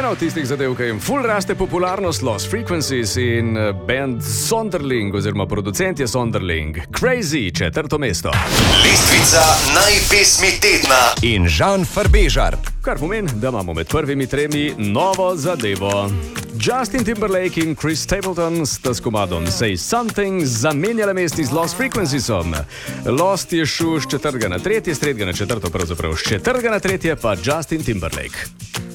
Ena od tistih zadev, ki jim ful raste popularnost, Lost Frequencies in band Sonderling, oziroma producent je Sonderling. Crazy, 4. mesto. Listvica najpesmi tedna in Žan Farbežar. Kar pomeni, da imamo med prvimi 3 novo zadevo. Justin Timberlake in Chris Stapleton sta s komadom Say Something zamenjala mesti z Lost Frequenciesom. Lost je šel z 4. na 3., z 3. na 4., pravzaprav z 4. na 3. pa Justin Timberlake.